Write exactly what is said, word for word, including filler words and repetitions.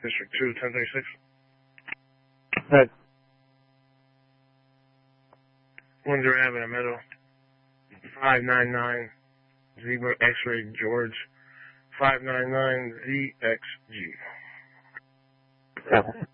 District two, ten thirty-six. Right. Windsor Avenue, Meadow. five nine nine Zebra X-Ray George. five nine nine Z X G. Okay.